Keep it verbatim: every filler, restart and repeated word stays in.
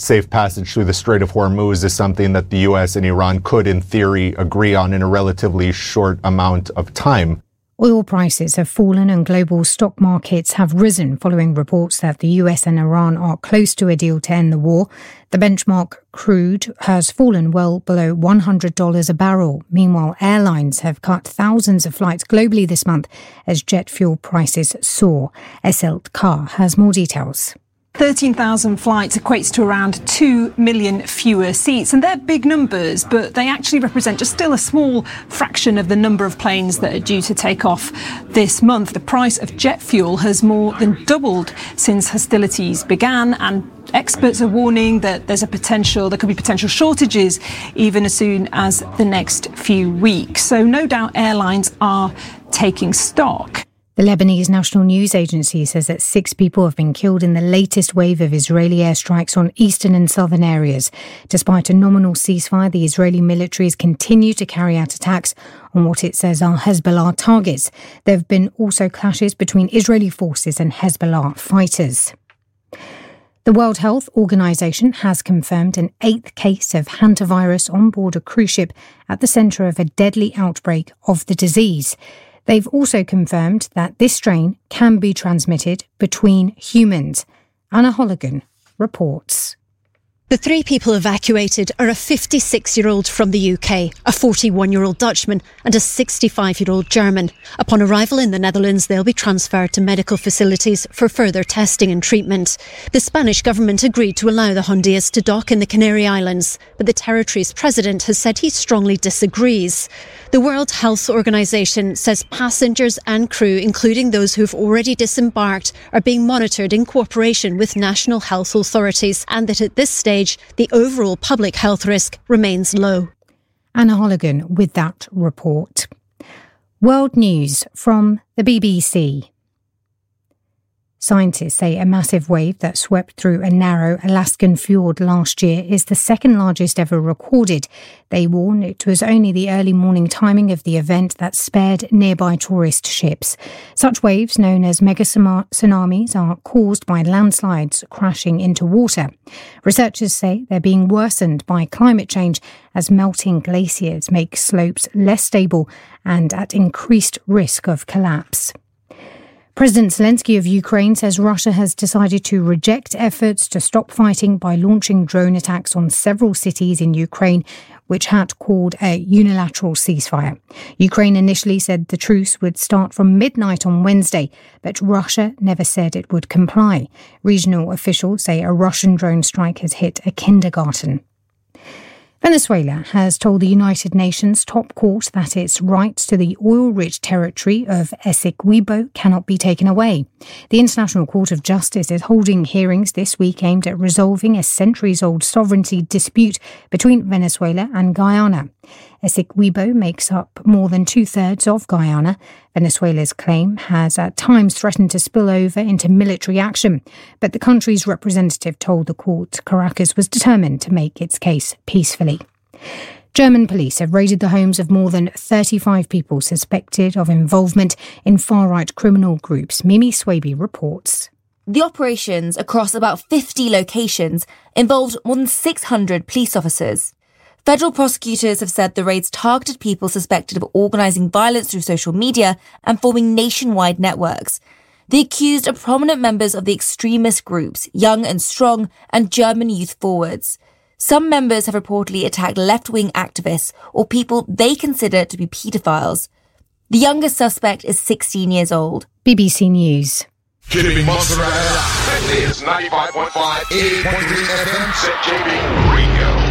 safe passage through the Strait of Hormuz is something that the U S and Iran could, in theory, agree on in a relatively short amount of time. Oil prices have fallen and global stock markets have risen following reports that the U S and Iran are close to a deal to end the war. The benchmark crude has fallen well below one hundred dollars a barrel. Meanwhile, airlines have cut thousands of flights globally this month as jet fuel prices soar. Eselt Kar has more details. thirteen thousand flights equates to around two million fewer seats, and they're big numbers, but they actually represent just still a small fraction of the number of planes that are due to take off this month. The price of jet fuel has more than doubled since hostilities began, and experts are warning that there's a potential, there could be potential shortages even as soon as the next few weeks. So no doubt airlines are taking stock. The Lebanese National News Agency says that six people have been killed in the latest wave of Israeli airstrikes on eastern and southern areas. Despite a nominal ceasefire, the Israeli military has continued to carry out attacks on what it says are Hezbollah targets. There have been also clashes between Israeli forces and Hezbollah fighters. The World Health Organization has confirmed an eighth case of hantavirus on board a cruise ship at the centre of a deadly outbreak of the disease. They've also confirmed that this strain can be transmitted between humans. Anna Holligan reports. The three people evacuated are a fifty-six-year-old from the U K, a forty-one-year-old Dutchman and a sixty-five-year-old German. Upon arrival in the Netherlands, they'll be transferred to medical facilities for further testing and treatment. The Spanish government agreed to allow the Hondias to dock in the Canary Islands, but the territory's president has said he strongly disagrees. The World Health Organization says passengers and crew, including those who've already disembarked, are being monitored in cooperation with national health authorities, and that at this stage the overall public health risk remains low. Anna Holligan with that report. World news from the B B C. Scientists say a massive wave that swept through a narrow Alaskan fjord last year is the second largest ever recorded. They warn it was only the early morning timing of the event that spared nearby tourist ships. Such waves, known as mega tsunamis, are caused by landslides crashing into water. Researchers say they're being worsened by climate change as melting glaciers make slopes less stable and at increased risk of collapse. President Zelensky of Ukraine says Russia has decided to reject efforts to stop fighting by launching drone attacks on several cities in Ukraine, which had called a unilateral ceasefire. Ukraine initially said the truce would start from midnight on Wednesday, but Russia never said it would comply. Regional officials say a Russian drone strike has hit a kindergarten. Venezuela has told the United Nations top court that its rights to the oil-rich territory of Essequibo cannot be taken away. The International Court of Justice is holding hearings this week aimed at resolving a centuries-old sovereignty dispute between Venezuela and Guyana. Essequibo makes up more than two-thirds of Guyana. Venezuela's claim has at times threatened to spill over into military action, but the country's representative told the court Caracas was determined to make its case peacefully. German police have raided the homes of more than thirty-five people suspected of involvement in far-right criminal groups. Mimi Swaby reports. The operations across about fifty locations involved more than six hundred police officers. Federal prosecutors have said the raids targeted people suspected of organising violence through social media and forming nationwide networks. The accused are prominent members of the extremist groups Young and Strong and German Youth Forwards. Some members have reportedly attacked left-wing activists or people they consider to be paedophiles. The youngest suspect is sixteen years old. B B C News. Keeping mozzarella. This is ninety-five point five, eighty-eight point three F M, Set J B Radio.